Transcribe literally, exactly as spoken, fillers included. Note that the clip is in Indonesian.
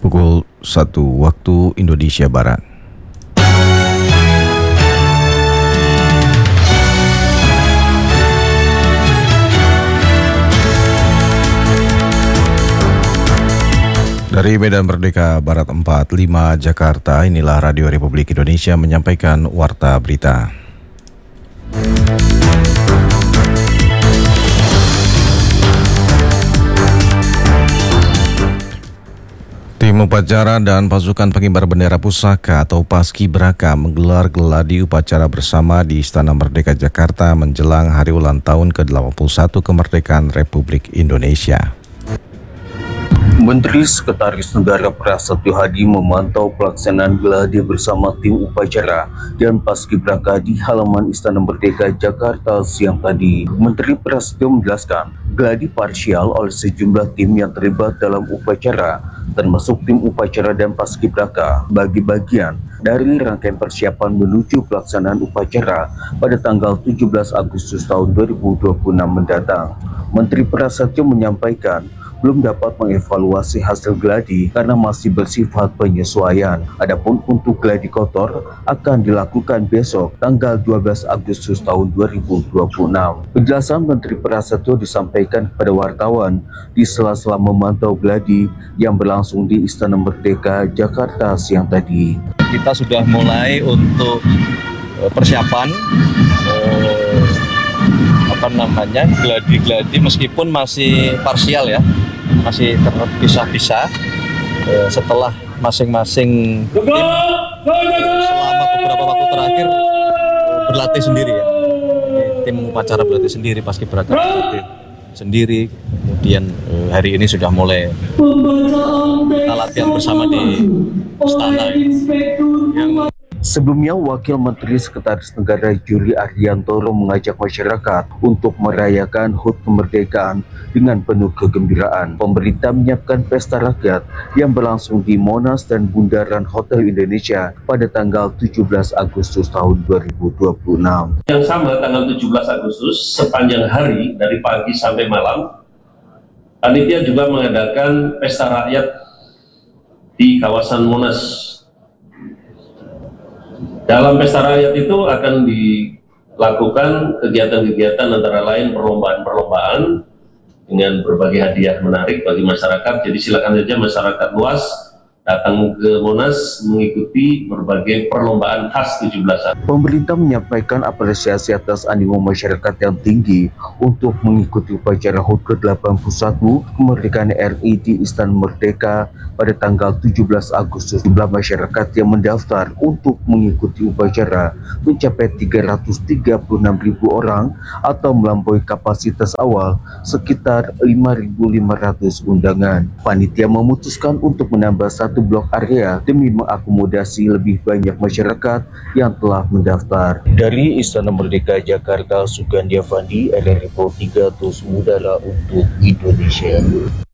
pukul satu waktu Indonesia Barat. Dari Medan Merdeka Barat empat puluh lima Jakarta, inilah Radio Republik Indonesia menyampaikan Warta Berita. Tim upacara dan pasukan pengibar bendera pusaka atau Paskibraka menggelar geladi upacara bersama di Istana Merdeka Jakarta menjelang hari ulang tahun ke delapan puluh satu kemerdekaan Republik Indonesia. Menteri Sekretaris Negara Prasetyo Hadi memantau pelaksanaan geladi bersama tim upacara dan Paskibraka di halaman Istana Merdeka Jakarta siang tadi. Menteri Prasetyo menjelaskan, geladi parsial oleh sejumlah tim yang terlibat dalam upacara, termasuk tim upacara dan Paskibraka, bagi bagian dari rangkaian persiapan menuju pelaksanaan upacara pada tanggal tujuh belas Agustus tahun dua ribu dua puluh enam mendatang. Menteri Prasetyo menyampaikan, belum dapat mengevaluasi hasil geladi karena masih bersifat penyesuaian. Adapun untuk geladi kotor akan dilakukan besok tanggal dua belas Agustus tahun dua ribu dua puluh enam. Penjelasan Menteri Prasetyo disampaikan kepada wartawan di sela-sela memantau geladi yang berlangsung di Istana Merdeka Jakarta siang tadi. Kita sudah mulai untuk persiapan eh, apa namanya geladi-geladi meskipun masih parsial ya. Masih terpisah-pisah eh, setelah masing-masing tim selama beberapa waktu terakhir berlatih sendiri ya. Jadi, tim upacara berlatih sendiri, Paskibraka berlatih sendiri. Kemudian eh, hari ini sudah mulai kita latihan bersama di istana. Yang Sebelumnya, Wakil Menteri Sekretaris Negara Juri Ariantoro mengajak masyarakat untuk merayakan H U T kemerdekaan dengan penuh kegembiraan. Pemerintah menyiapkan pesta rakyat yang berlangsung di Monas dan Bundaran Hotel Indonesia pada tanggal tujuh belas Agustus tahun dua ribu dua puluh enam. Yang sama tanggal tujuh belas Agustus sepanjang hari dari pagi sampai malam, panitia juga mengadakan pesta rakyat di kawasan Monas. Dalam pesta rakyat itu akan dilakukan kegiatan-kegiatan antara lain perlombaan-perlombaan dengan berbagai hadiah menarik bagi masyarakat. Jadi silakan saja masyarakat luas datang ke Monas mengikuti berbagai perlombaan khas tujuh belasan. Pemerintah menyampaikan apresiasi atas animo masyarakat yang tinggi untuk mengikuti upacara H U T ke delapan puluh satu kemerdekaan R I di Istana Merdeka pada tanggal tujuh belas Agustus. Jumlah masyarakat yang mendaftar untuk mengikuti upacara mencapai tiga ratus tiga puluh enam ribu orang atau melampaui kapasitas awal sekitar lima ribu lima ratus undangan. Panitia memutuskan untuk menambah satu blok area demi mengakomodasi lebih banyak masyarakat yang telah mendaftar. Dari Istana Merdeka Jakarta, Sugandi Avandi, R R I tiga terus mengudara untuk Indonesia.